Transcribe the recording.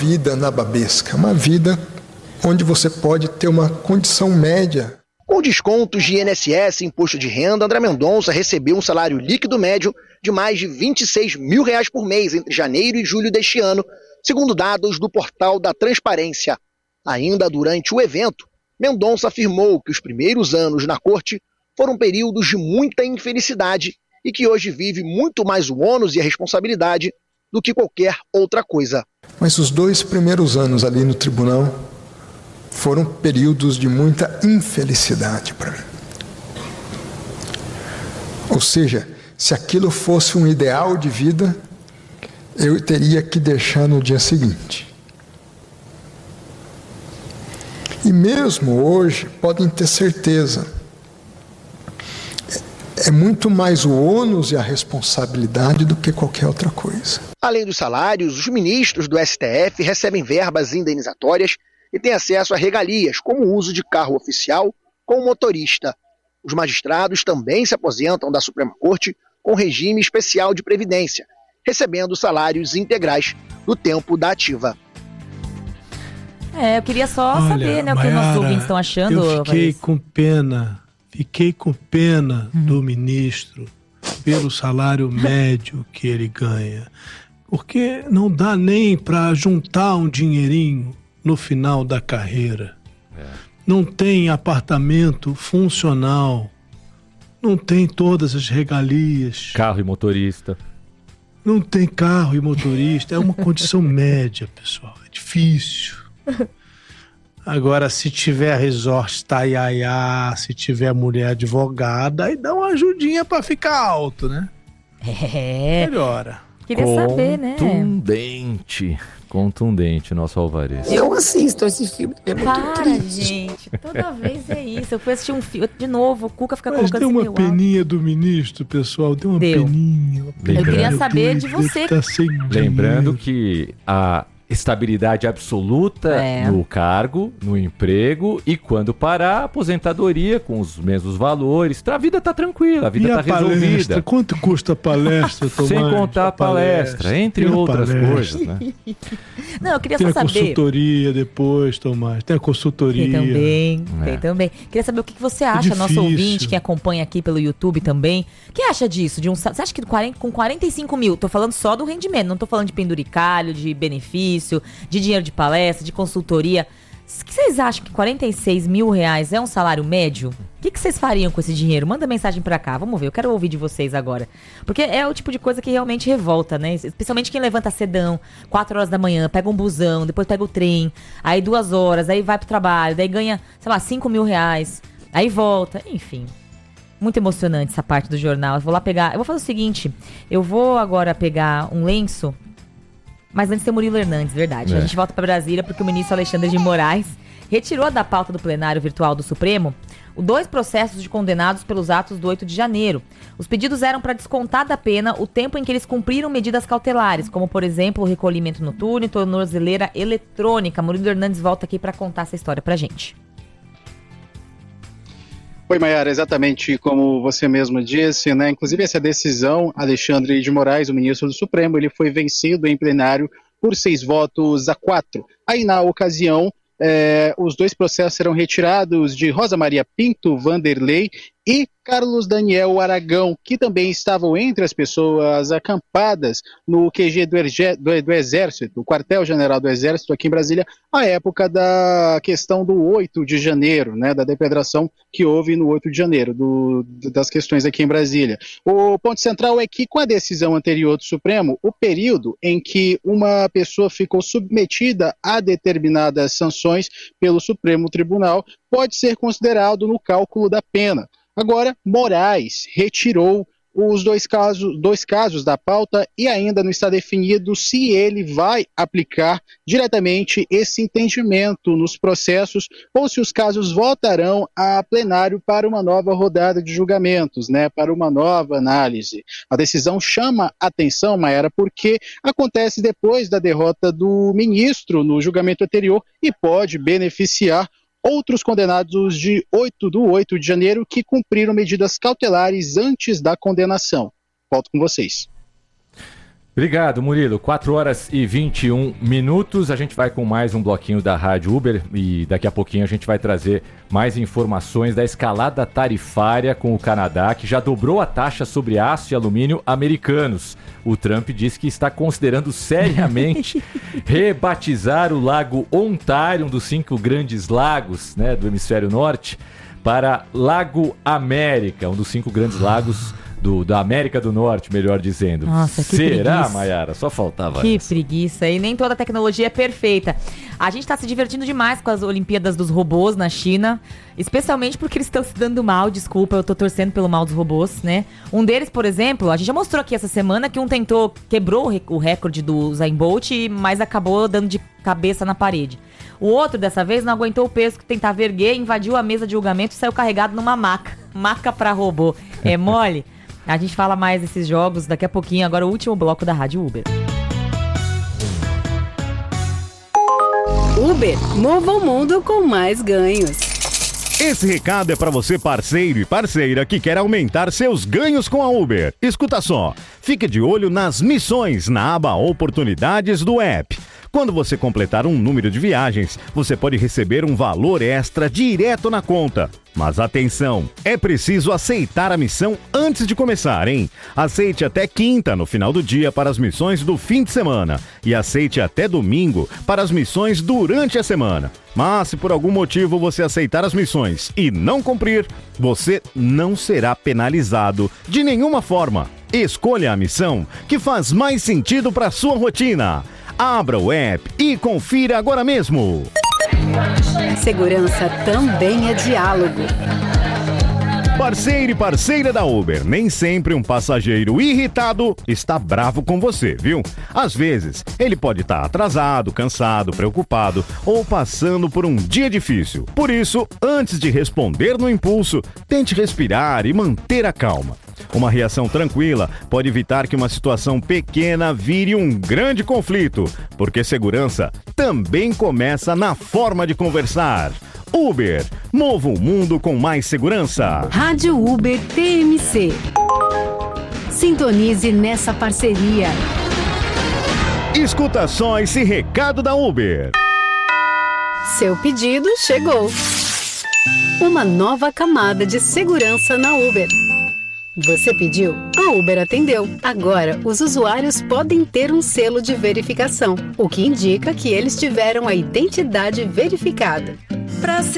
vida nababesca, uma vida onde você pode ter uma condição média. Com descontos de INSS e imposto de renda, André Mendonça recebeu um salário líquido médio de mais de R$26 mil por mês entre janeiro e julho deste ano, segundo dados do portal da Transparência. Ainda durante o evento, Mendonça afirmou que os primeiros anos na corte foram períodos de muita infelicidade e que hoje vive muito mais o ônus e a responsabilidade do que qualquer outra coisa. Mas os 2 primeiros anos ali no tribunal foram períodos de muita infelicidade para mim. Ou seja, se aquilo fosse um ideal de vida, eu teria que deixar no dia seguinte. E mesmo hoje, podem ter certeza, é muito mais o ônus e a responsabilidade do que qualquer outra coisa. Além dos salários, os ministros do STF recebem verbas indenizatórias e têm acesso a regalias, como o uso de carro oficial com motorista. Os magistrados também se aposentam da Suprema Corte com regime especial de previdência, recebendo salários integrais do tempo da ativa. Eu queria só saber, né, o que os nossos ouvintes estão achando. Eu fiquei com pena do ministro pelo salário médio que ele ganha, porque não dá nem para juntar um dinheirinho no final da carreira. Não tem apartamento funcional, não tem todas as regalias. Carro e motorista. Não tem carro e motorista, é uma condição média, pessoal, é difícil. Agora, se tiver resort Taiaiá, se tiver mulher advogada, aí dá uma ajudinha pra ficar alto, né? Melhora. Queria saber, né? Contundente, nosso Alvarez. Eu assisto esse filme, é muito Para, triste. gente. Toda vez é isso. Eu fui assistir um filme de novo, o Cuca fica Mas colocando deu esse uma meu peninha do ministro, pessoal, deu uma peninha. Eu queria saber de você. Lembrando que a estabilidade absoluta no cargo, no emprego, e quando parar, aposentadoria com os mesmos valores. A vida tá tranquila, a vida tá resolvida. Palestra? Quanto custa a palestra, Tomás? Sem contar a palestra, entre outras coisas, né? Não, eu queria tem só saber. Tem a consultoria depois, Tomás. Tem a consultoria. Tem também. Queria saber o que você acha, nosso ouvinte que acompanha aqui pelo YouTube também. O que acha disso? Você acha que com 45 mil, tô falando só do rendimento, não tô falando de penduricalho, de benefício, de dinheiro de palestra, de consultoria. O que vocês acham que R$46 mil é um salário médio? O que vocês fariam com esse dinheiro? Manda mensagem pra cá, vamos ver, eu quero ouvir de vocês agora. Porque é o tipo de coisa que realmente revolta, né? Especialmente quem levanta cedão, 4 horas da manhã, pega um busão, depois pega o trem, aí 2 horas, aí vai pro trabalho, daí ganha, sei lá, R$5 mil, aí volta, enfim. Muito emocionante essa parte do jornal. Eu vou fazer o seguinte, eu vou agora pegar um lenço, mas antes tem o Murilo Hernandes, verdade. A gente volta para Brasília porque o ministro Alexandre de Moraes retirou da pauta do plenário virtual do Supremo 2 processos de condenados pelos atos do 8 de janeiro. Os pedidos eram para descontar da pena o tempo em que eles cumpriram medidas cautelares, como, por exemplo, o recolhimento noturno e tornozeleira eletrônica. Murilo Hernandes volta aqui para contar essa história pra gente. Oi, Maiara, exatamente como você mesmo disse, né? Inclusive essa decisão, Alexandre de Moraes, o ministro do Supremo, ele foi vencido em plenário por 6 votos a 4. Aí, na ocasião, os 2 processos serão retirados de Rosa Maria Pinto Vanderlei e Carlos Daniel Aragão, que também estavam entre as pessoas acampadas no QG do Exército, o quartel-general do Exército aqui em Brasília, à época da questão do 8 de janeiro, né, da depredação que houve no 8 de janeiro, das questões aqui em Brasília. O ponto central é que, com a decisão anterior do Supremo, o período em que uma pessoa ficou submetida a determinadas sanções pelo Supremo Tribunal pode ser considerado no cálculo da pena. Agora, Moraes retirou os 2 casos da pauta e ainda não está definido se ele vai aplicar diretamente esse entendimento nos processos ou se os casos voltarão a plenário para uma nova rodada de julgamentos, né, para uma nova análise. A decisão chama atenção, Maiara, porque acontece depois da derrota do ministro no julgamento anterior e pode beneficiar outros condenados do 8 de janeiro que cumpriram medidas cautelares antes da condenação. Volto com vocês. Obrigado, Murilo. 4h21. A gente vai com mais um bloquinho da Rádio Uber e daqui a pouquinho a gente vai trazer mais informações da escalada tarifária com o Canadá, que já dobrou a taxa sobre aço e alumínio americanos. O Trump diz que está considerando seriamente rebatizar o Lago Ontário, um dos 5 grandes lagos, né, do hemisfério norte, para Lago América, um dos 5 grandes lagos da América do Norte, melhor dizendo. Nossa, que Será, preguiça. Mayara? Só faltava Que essa. preguiça. E nem toda tecnologia é perfeita. A gente tá se divertindo demais com as Olimpíadas dos Robôs na China, especialmente porque eles estão se dando mal. Desculpa, eu tô torcendo pelo mal dos robôs, né? Um deles, por exemplo, a gente já mostrou aqui essa semana que quebrou o recorde do Usain Bolt, mas acabou dando de cabeça na parede. O outro, dessa vez, não aguentou o peso que tentava erguer, invadiu a mesa de julgamento e saiu carregado numa maca. Maca pra robô. É mole? A gente fala mais desses jogos daqui a pouquinho. Agora o último bloco da Rádio Uber. Uber, mova o mundo com mais ganhos. Esse recado é para você, parceiro e parceira, que quer aumentar seus ganhos com a Uber. Escuta só, fique de olho nas missões na aba Oportunidades do app. Quando você completar um número de viagens, você pode receber um valor extra direto na conta. Mas atenção, é preciso aceitar a missão antes de começar, hein? Aceite até quinta no final do dia para as missões do fim de semana e aceite até domingo para as missões durante a semana. Mas se por algum motivo você aceitar as missões e não cumprir, você não será penalizado de nenhuma forma. Escolha a missão que faz mais sentido para sua rotina. Abra o app e confira agora mesmo. Segurança também é diálogo. Parceiro e parceira da Uber, nem sempre um passageiro irritado está bravo com você, viu? Às vezes, ele pode estar atrasado, cansado, preocupado ou passando por um dia difícil. Por isso, antes de responder no impulso, tente respirar e manter a calma. Uma reação tranquila pode evitar que uma situação pequena vire um grande conflito, porque segurança também começa na forma de conversar. Uber, mova o mundo com mais segurança. Rádio Uber TMC. Sintonize nessa parceria. Escuta só esse recado da Uber. Seu pedido chegou. Uma nova camada de segurança na Uber. Você pediu, a Uber atendeu. Agora, os usuários podem ter um selo de verificação, o que indica que eles tiveram a identidade verificada. Para